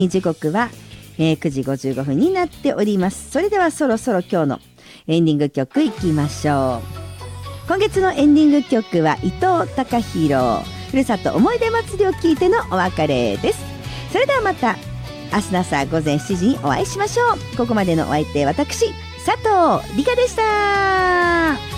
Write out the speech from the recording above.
時刻は、9時55分になっております。それではそろそろ今日のエンディング曲いきましょう。今月のエンディング曲は伊藤孝弘、ふるさと思い出祭りを聞いてのお別れです。それではまた明日の朝午前7時にお会いしましょう。ここまでのお相手、私佐藤理香でした。